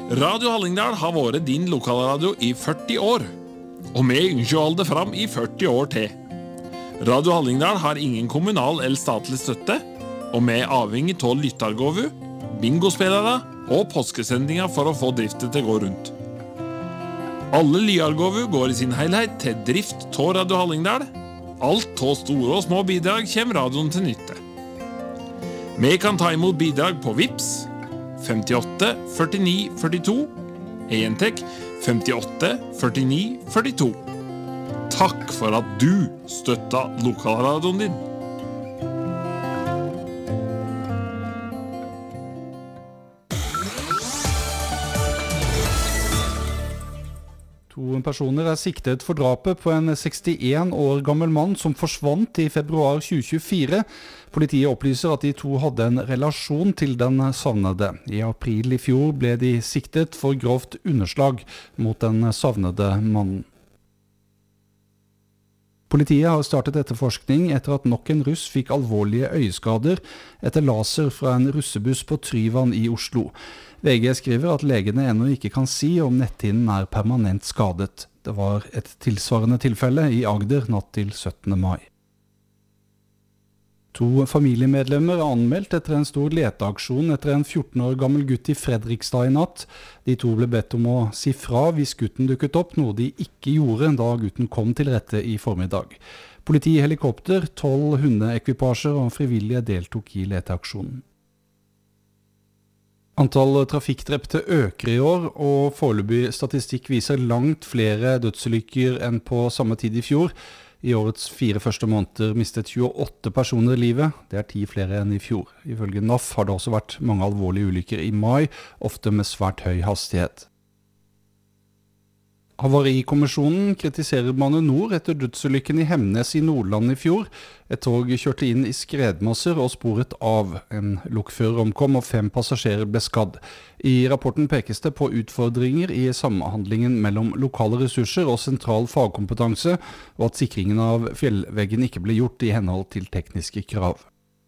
Radio Hallingdal har vært din lokalradio i 40 år, og vi ønsker å holde det fram i 40 år til. Radio Hallingdal har ingen kommunal eller statlig støtte, og vi er avhengig av lyttergåvu, bingospillere og påskesendinger for å få driften til å gå rundt. Alle lyargåvu går i sin helhet til drift av Radio Hallingdal. Alt av store og små bidrag kommer radioen til nytte. Vi kan ta imot bidrag på Vips 58 49 42, entek 58 49 42. Takk for at du støtta lokalradioen din. To personer er siktet for drapet på en 61 år gammel mann som forsvant i februar 2024. Politiet opplyser at de to hadde en relasjon til den savnede. I april i fjor ble de siktet for grovt underslag mot den savnede mannen. Politiet har startet etterforskning etter at nok en russ fikk alvorlige øyeskader etter laser fra en russebuss på Tryvann i Oslo. VG skriver at legene ennå ikke kan si om netthinnen er permanent skadet. Det var et tilsvarende tilfelle i Agder natt til 17. mai. To familiemedlemmer er anmeldt etter en stor leteaksjon etter en 14 år gammel gutt i Fredrikstad i natt. De to ble bedt om å si fra hvis gutten dukket opp, noe de ikke gjorde da gutten kom til rette i formiddag. Politi, helikopter, 12 hundeekvipasjer og frivillige deltok i leteaksjonen. Antall trafikkdrepte øker i år, og foreløpig statistikk viser langt flere dødsulykker enn på samme tid i fjor. I årets 4 første måneder mistet 28 personer livet. Det er 10 flere enn i fjor. Ifølge NAF har det også vært mange alvorlige ulykker i mai, ofte med svært høy hastighet. Havarikommisjonen kritiserer Bane NOR etter dødsulykken i Hemnes i Nordland i fjor. Et tog kjørte inn i skredmasser og sporet av. En lokfører omkom og 5 passasjerer ble skadd. I rapporten pekes det på utfordringer i samhandlingen mellom lokale ressurser og sentral fagkompetanse, og at sikringen av fjellveggen ikke ble gjort i henhold til tekniske krav.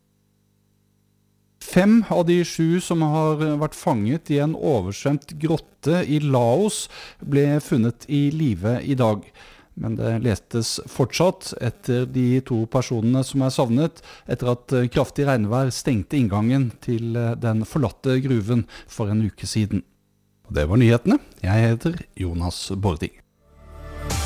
5 av de 7 som har vært fanget i en oversvømt grotte i Laos ble funnet i live i dag. Men det letes fortsatt etter de 2 personene som er savnet, etter at kraftig regnvær stengte inngangen til den forlatte gruven for en uke siden. Og det var nyhetene. Jeg heter Jonas Bording.